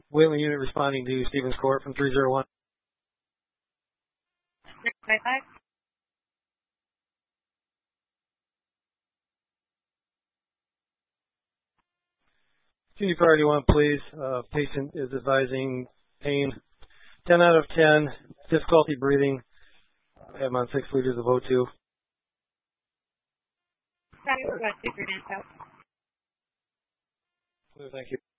Whately unit responding to Stevens Court from 301. 655. Junior priority 1, please. Patient is advising pain. 10 out of 10. Difficulty breathing. I have him on 6 liters of O2. Thank you.